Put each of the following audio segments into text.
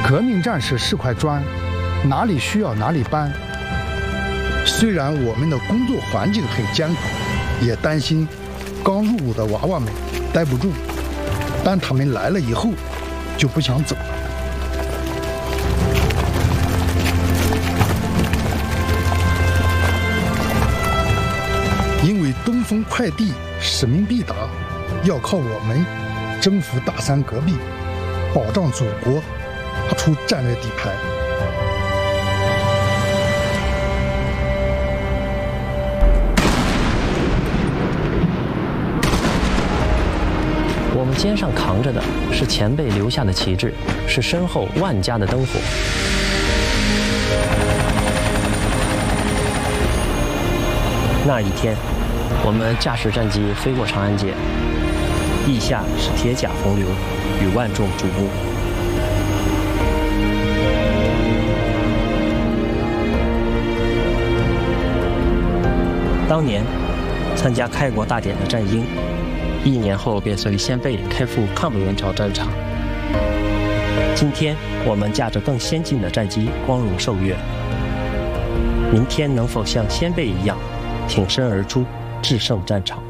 革命战士是块砖，哪里需要哪里搬。虽然我们的工作环境很艰苦，也担心刚入伍的娃娃们待不住，但他们来了以后就不想走了。因为东风快递使命必达，要靠我们征服大山戈壁，保障祖国，打出战略底牌。 我们肩上扛着的是前辈留下的旗帜，是身后万家的灯火。那一天，我们驾驶战机飞过长安街，翼下是铁甲洪流与万众瞩目。当年参加开国大典的战鹰，1年后便随先辈开赴抗美援朝战场。今天我们驾着更先进的战机光荣受阅，明天能否像先辈一样挺身而出，制胜战场？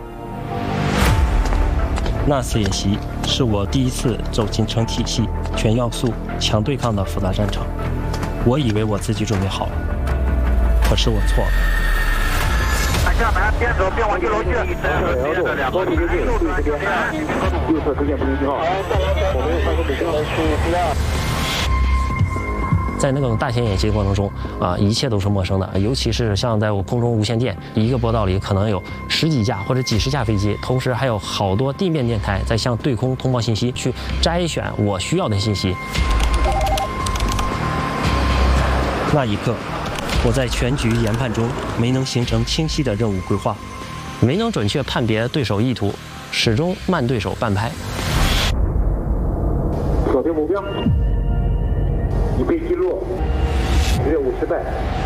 那次演习是我第一次走进成体系、全要素、强对抗的复杂战场。我以为我自己准备好了，可是我错了。 下盘边走边往1楼去。 高地接近，注意这边，右侧出现不明信号。我们上个北京来去在那种大型演习的过程中一切都是陌生的，尤其是像在我空中无线电一个波道里可能有10几架或者几十架飞机，同时还有好多地面电台在向对空通报信息，去摘选我需要的信息。那一刻，我在全局研判中没能形成清晰的任务规划，没能准确判别对手意图，始终慢对手半拍。 锁定目标，已被击落，任务失败。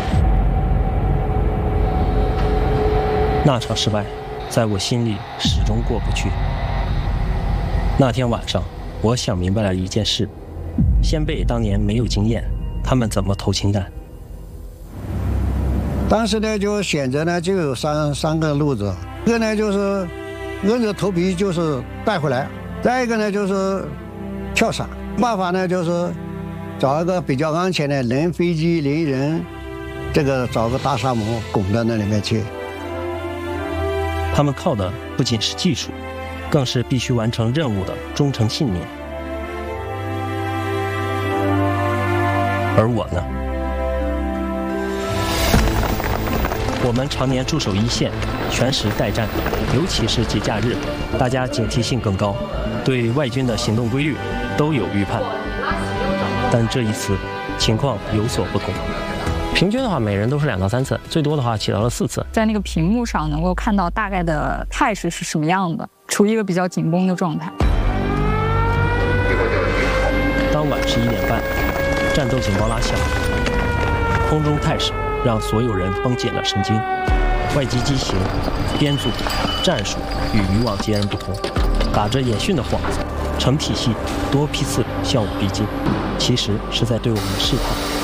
那场失败，在我心里始终过不去。那天晚上，我想明白了一件事：先辈当年没有经验，他们怎么投氢弹？ 当时呢，就选择呢就有三个路子，一个呢就是硬着头皮就是带回来，再一个呢就是跳伞。办法呢就是找一个比较安全的零飞机零人，这个找个大沙漠拱到那里面去。 他们靠的不仅是技术，更是必须完成任务的忠诚信念。而我呢？我们常年驻守一线，全时待战，尤其是节假日，大家警惕性更高，对外军的行动规律都有预判。但这一次情况有所不同，平均的话，每人都是2到3次，最多的话起到了4次。 在那个屏幕上能够看到大概的态势是什么样的，处于一个比较紧绷的状态。 当晚11点半，战斗警报拉响，空中态势让所有人绷紧了神经。外机机型、编组、战术与以往截然不同，打着演训的幌子，成体系多批次向我逼近，其实是在对我们试探。